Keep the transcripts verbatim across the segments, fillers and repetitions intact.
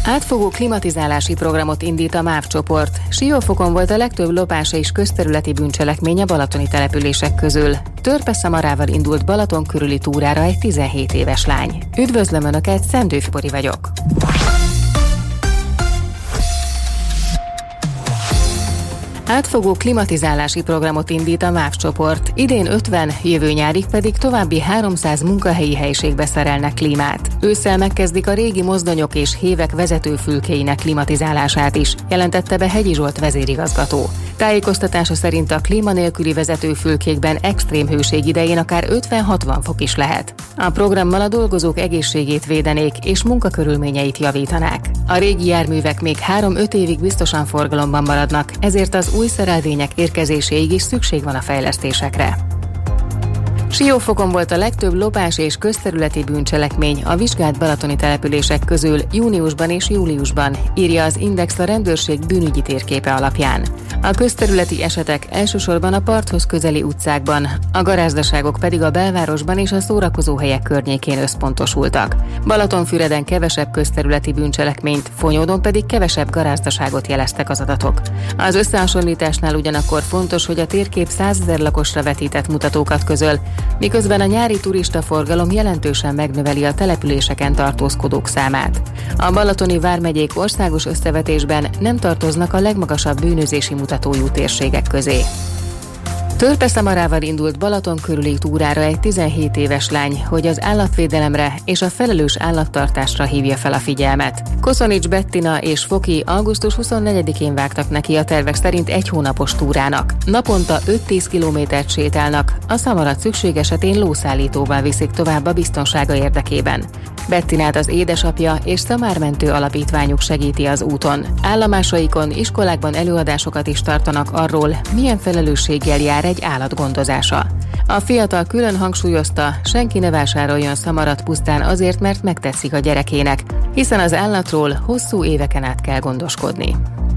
Átfogó klimatizálási programot indít a MÁV csoport. Siófokon volt a legtöbb lopása és közterületi bűncselekmény a balatoni települések közül. Törpe-Szamarával indult Balaton körüli túrára egy tizenhét éves lány. Üdvözlöm Önöket, Szendőf Bori vagyok. Átfogó klimatizálási programot indít a MÁV csoport. Idén ötven, jövő nyárig pedig további háromszáz munkahelyi helyiségbe szerelnek klímát. Ősszel megkezdik a régi mozdonyok és hévek vezetőfülkéinek klimatizálását is, jelentette be Hegyi Zsolt vezérigazgató. Tájékoztatása szerint a klíma nélküli vezetőfülkékben extrém hőség idején akár ötven-hatvan fok is lehet. A programmal a dolgozók egészségét védenék és munkakörülményeit javítanák. A régi járművek még három-öt évig biztosan forgalomban maradnak, ezért az új szerelvények érkezéséig is szükség van a fejlesztésekre. Siófokon volt a legtöbb lopás és közterületi bűncselekmény a vizsgált balatoni települések közül júniusban és júliusban, írja az Index a rendőrség bűnügyi térképe alapján. A közterületi esetek elsősorban a parthoz közeli utcákban, a garázdaságok pedig a belvárosban és a szórakozóhelyek környékén összpontosultak. Balatonfüreden kevesebb közterületi bűncselekményt, Fonyódon pedig kevesebb garázdaságot jeleztek az adatok. Az összehasonlításnál ugyanakkor fontos, hogy a térkép százezer lakosra vetített mutatókat közöl, miközben a nyári turistaforgalom jelentősen megnöveli a településeken tartózkodók számát. A balatoni vármegyék országos összevetésben nem tartoznak a legmagasabb bűnözési mutatójú térségek közé. Törpe-Szamarával indult Balaton körüli túrára egy tizenhét éves lány, hogy az állatvédelemre és a felelős állattartásra hívja fel a figyelmet. Koszonics Bettina és Foki augusztus huszonnegyedikén vágtak neki a tervek szerint egy hónapos túrának. Naponta öt-tíz kilométert sétálnak, a szamarat szükség esetén lószállítóval viszik tovább a biztonsága érdekében. Bettinát az édesapja és szamármentő alapítványuk segíti az úton. Állomásaikon, iskolákban előadásokat is tartanak arról, milyen felelősséggel jár egy állat gondozása. A fiatal külön hangsúlyozta, senki ne vásároljon szamarat pusztán azért, mert megtetszik a gyerekének, hiszen az állatról hosszú éveken át kell gondoskodni.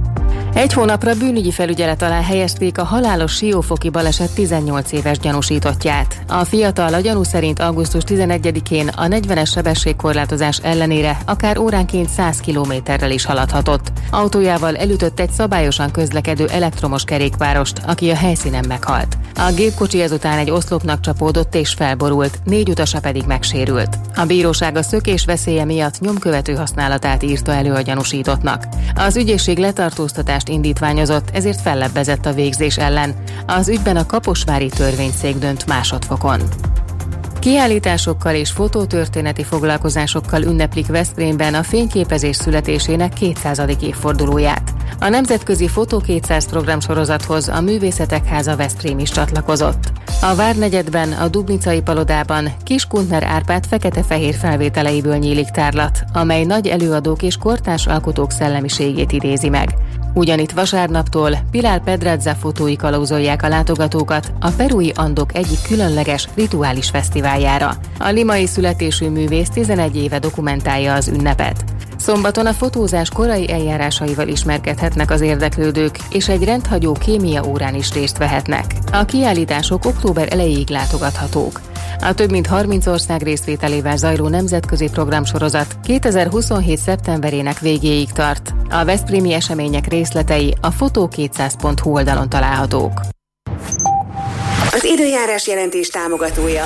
Egy hónapra bűnügyi felügyelet alá helyezték a halálos siófoki baleset tizennyolc éves gyanúsítottját. A fiatal a gyanú szerint augusztus tizenegyedikén a negyvenes sebességkorlátozás ellenére akár óránként száz kilométerrel is haladhatott. Autójával elütött egy szabályosan közlekedő elektromos kerékpárost, aki a helyszínen meghalt. A gépkocsi ezután egy oszlopnak csapódott és felborult, négy utasa pedig megsérült. A bíróság a szökés veszélye miatt nyomkövető használatát írta elő a gyanúsítottnak. Az ügyészség letartóztatást indítványozott, ezért fellebbezett a végzés ellen. Az ügyben a kaposvári törvényszék dönt másodfokon. Kiállításokkal és fotótörténeti foglalkozásokkal ünneplik Veszprémben a fényképezés születésének kétszázadik évfordulóját. A Nemzetközi Fotó kétszáz programsorozathoz a Művészetek Háza Veszprém is csatlakozott. A Várnegyedben, a Dubnicai palodában Kiskundner Árpád fekete-fehér felvételeiből nyílik tárlat, amely nagy előadók és kortárs alkotók szellemiségét idézi meg. Ugyanitt vasárnaptól Pilar Pedradza fotói kalauzolják a látogatókat a perui Andok egyik különleges rituális fesztiváljára. A limai születésű művész tizenegy éve dokumentálja az ünnepet. Szombaton a fotózás korai eljárásaival ismerkedhetnek az érdeklődők, és egy rendhagyó kémia órán is részt vehetnek. A kiállítások október elejéig látogathatók. A több mint harminc ország részvételével zajló nemzetközi programsorozat kétezer-huszonhét szeptemberének végéig tart. A veszprémi események részletei a fotó kétszáz pont hu oldalon találhatók. Az időjárás jelentés támogatója